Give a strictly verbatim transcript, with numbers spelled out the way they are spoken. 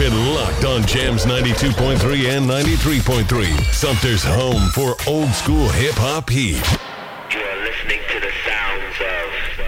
been locked on Jams ninety-two point three and ninety-three point three. Sumter's home for old school hip hop heat. You're listening to the sounds of